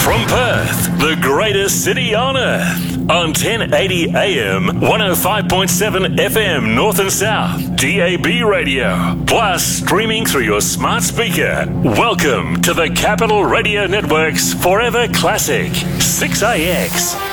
From Perth, the greatest city on earth. On 1080 AM, 105.7 FM North and South, DAB radio. Plus, streaming through your smart speaker. Welcome to the Capital Radio Network's Forever Classic, 6AX.